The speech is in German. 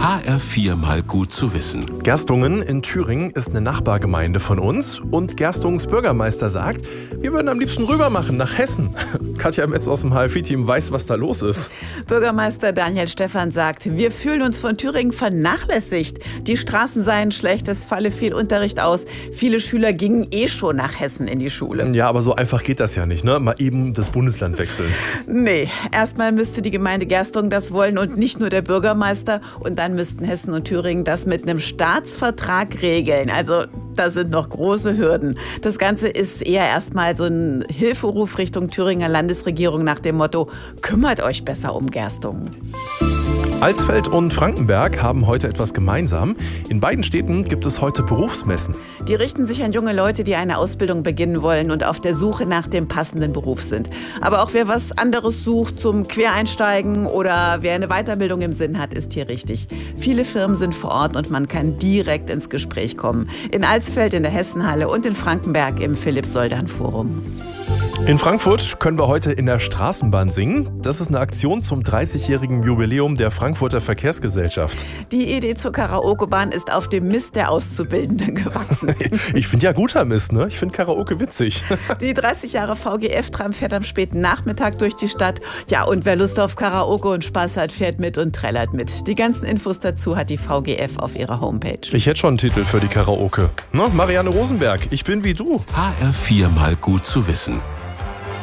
HR4 mal gut zu wissen. Gerstungen in Thüringen ist eine Nachbargemeinde von uns und Gerstungens Bürgermeister sagt, wir würden am liebsten rüber machen nach Hessen. Katja Metz aus dem HFI-Team weiß, was da los ist. Bürgermeister Daniel Stephan sagt, wir fühlen uns von Thüringen vernachlässigt. Die Straßen seien schlecht, es falle viel Unterricht aus. Viele Schüler gingen schon nach Hessen in die Schule. Ja, aber so einfach geht das ja nicht, ne? Mal eben das Bundesland wechseln. Nee, erstmal müsste die Gemeinde Gerstungen das wollen und nicht nur der Bürgermeister. Und dann müssten Hessen und Thüringen das mit einem Staatsvertrag regeln. Also da sind noch große Hürden. Das Ganze ist eher erstmal so ein Hilferuf Richtung Thüringer Landesregierung nach dem Motto, kümmert euch besser um Gerstungen. Alsfeld und Frankenberg haben heute etwas gemeinsam. In beiden Städten gibt es heute Berufsmessen. Die richten sich an junge Leute, die eine Ausbildung beginnen wollen und auf der Suche nach dem passenden Beruf sind. Aber auch wer was anderes sucht zum Quereinsteigen oder wer eine Weiterbildung im Sinn hat, ist hier richtig. Viele Firmen sind vor Ort und man kann direkt ins Gespräch kommen. In Alsfeld in der Hessenhalle und in Frankenberg im Philipp-Soldan-Forum. In Frankfurt können wir heute in der Straßenbahn singen. Das ist eine Aktion zum 30-jährigen Jubiläum der Frankfurter Verkehrsgesellschaft. Die Idee zur Karaokebahn ist auf dem Mist der Auszubildenden gewachsen. Ich finde ja guter Mist, ne? Ich finde Karaoke witzig. Die 30 Jahre VGF-Tram fährt am späten Nachmittag durch die Stadt. Ja, und wer Lust auf Karaoke und Spaß hat, fährt mit und trällert mit. Die ganzen Infos dazu hat die VGF auf ihrer Homepage. Ich hätte schon einen Titel für die Karaoke. Ne? Marianne Rosenberg, ich bin wie du. HR4 mal gut zu wissen.